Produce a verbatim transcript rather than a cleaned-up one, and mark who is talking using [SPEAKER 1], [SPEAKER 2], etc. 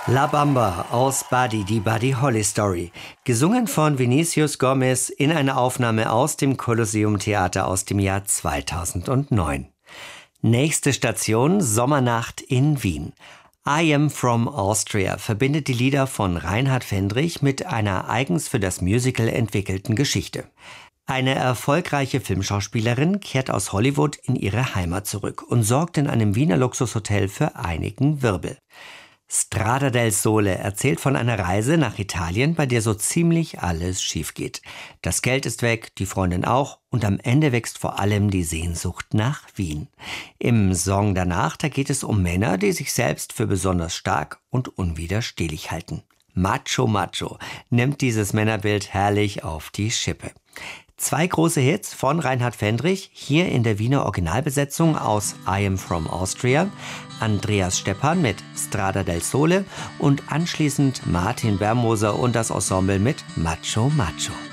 [SPEAKER 1] La Bamba aus Buddy, die Buddy Holly Story. Gesungen von Vinicius Gomez in einer Aufnahme aus dem Colosseum Theater aus dem Jahr zweitausendneun. Nächste Station, Sommernacht in Wien. I Am From Austria verbindet die Lieder von Reinhard Fendrich mit einer eigens für das Musical entwickelten Geschichte. Eine erfolgreiche Filmschauspielerin kehrt aus Hollywood in ihre Heimat zurück und sorgt in einem Wiener Luxushotel für einigen Wirbel. Strada del Sole erzählt von einer Reise nach Italien, bei der so ziemlich alles schief geht. Das Geld ist weg, die Freundin auch und am Ende wächst vor allem die Sehnsucht nach Wien. Im Song danach, da geht es um Männer, die sich selbst für besonders stark und unwiderstehlich halten. Macho Macho nimmt dieses Männerbild herrlich auf die Schippe. Zwei große Hits von Reinhard Fendrich, hier in der Wiener Originalbesetzung aus I Am From Austria, Andreas Stephan mit Strada del Sole und anschließend Martin Bermoser und das Ensemble mit Macho Macho.